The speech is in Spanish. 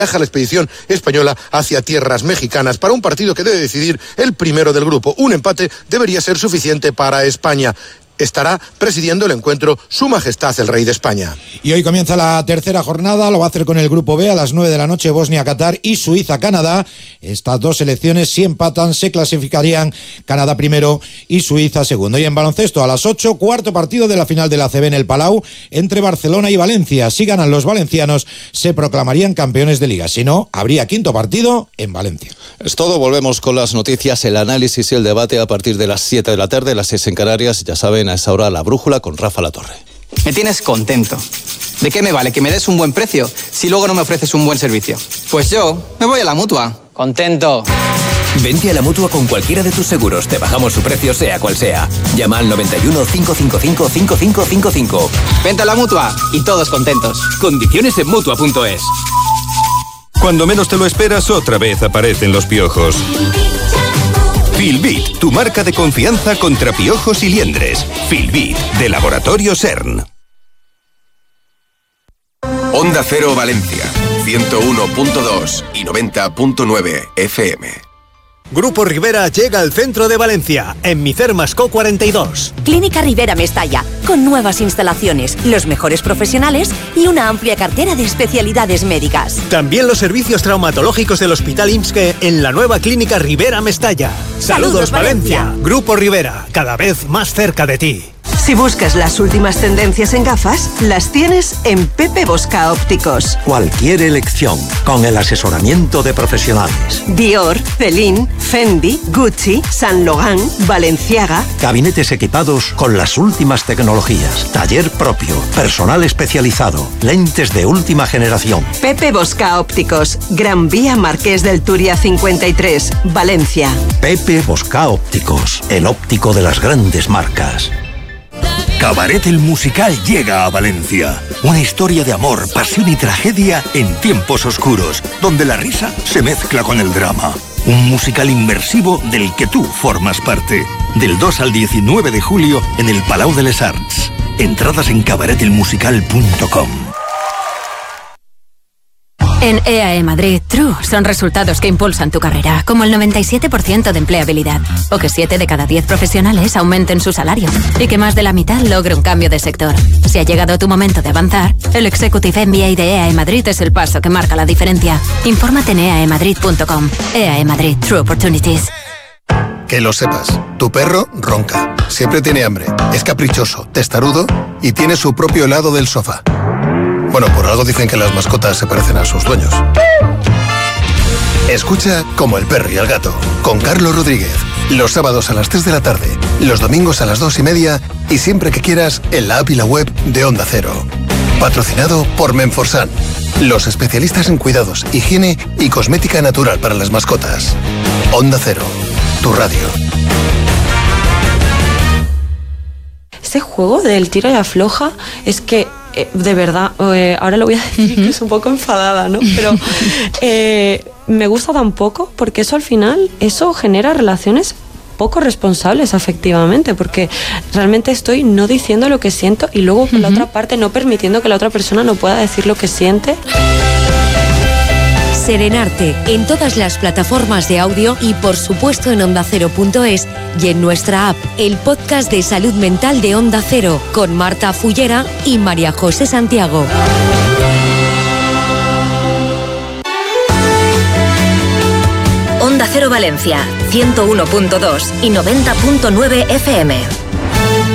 Viaja la expedición española hacia tierras mexicanas para un partido que debe decidir el primero del grupo. Un empate debería ser suficiente para España. Estará presidiendo el encuentro Su Majestad el Rey de España. Y hoy comienza la tercera jornada, lo va a hacer con el Grupo B a las 9 de la noche, Bosnia-Qatar y Suiza-Canadá. Estas dos selecciones, si empatan, se clasificarían Canadá primero y Suiza segundo. Y en baloncesto, a las 8, cuarto partido de la final de la ACB en el Palau, entre Barcelona y Valencia. Si ganan los valencianos, se proclamarían campeones de liga. Si no, habría quinto partido en Valencia. Es todo, volvemos con las noticias, el análisis y el debate a partir de las 7 de la tarde, las 6 en Canarias. Ya saben, a esa hora La Brújula con Rafa Latorre. Me tienes contento. ¿De qué me vale que me des un buen precio si luego no me ofreces un buen servicio? Pues yo me voy a la Mutua. Contento. Vente a la Mutua con cualquiera de tus seguros. Te bajamos su precio sea cual sea. Llama al 91 555 5555. Vente a la Mutua y todos contentos. Condiciones en Mutua.es. Cuando menos te lo esperas, otra vez aparecen los piojos. Filbit, tu marca de confianza contra piojos y liendres. Filbit, de Laboratorio CERN. Onda Cero Valencia, 101.2 y 90.9 FM. Grupo Rivera llega al centro de Valencia, en Micermasco 42. Clínica Rivera Mestalla, con nuevas instalaciones, los mejores profesionales y una amplia cartera de especialidades médicas. También los servicios traumatológicos del Hospital IMSSque en la nueva Clínica Rivera Mestalla. ¡Saludos, Valencia! Grupo Rivera, cada vez más cerca de ti. Si buscas las últimas tendencias en gafas, las tienes en Pepe Bosca Ópticos. Cualquier elección, con el asesoramiento de profesionales. Dior, Celine, Fendi, Gucci, Saint Laurent, Balenciaga. Gabinetes equipados con las últimas tecnologías. Taller propio, personal especializado, lentes de última generación. Pepe Bosca Ópticos, Gran Vía Marqués del Turia 53, Valencia. Pepe Bosca Ópticos, el óptico de las grandes marcas. Cabaret el musical llega a Valencia. Una historia de amor, pasión y tragedia en tiempos oscuros, donde la risa se mezcla con el drama. Un musical inmersivo del que tú formas parte. Del 2 al 19 de julio en el Palau de les Arts. Entradas en cabaretelmusical.com. En EAE Madrid, True son resultados que impulsan tu carrera, como el 97% de empleabilidad, o que 7 de cada 10 profesionales aumenten su salario, y que más de la mitad logre un cambio de sector. Si ha llegado tu momento de avanzar, el Executive MBA de EAE Madrid es el paso que marca la diferencia. Infórmate en eaemadrid.com. EAE Madrid, True Opportunities. Que lo sepas, tu perro ronca, siempre tiene hambre, es caprichoso, testarudo y tiene su propio helado del sofá. Bueno, por algo dicen que las mascotas se parecen a sus dueños. Escucha Como el perro y el gato, con Carlos Rodríguez. Los sábados a las 3 de la tarde, los domingos a las 2:30 y siempre que quieras en la app y la web de Onda Cero. Patrocinado por Menforsan, los especialistas en cuidados, higiene y cosmética natural para las mascotas. Onda Cero, tu radio. Ese juego del tira y afloja es que de verdad, ahora lo voy a decir que es un poco enfadada, ¿no? Pero me gusta tan poco porque eso al final, eso genera relaciones poco responsables afectivamente, porque realmente estoy no diciendo lo que siento y luego por la otra parte no permitiendo que la otra persona no pueda decir lo que siente. Serenarte en todas las plataformas de audio y por supuesto en ondacero.es y en nuestra app, el podcast de salud mental de Onda Cero con Marta Fullera y María José Santiago. Onda Cero Valencia, 101.2 y 90.9 FM.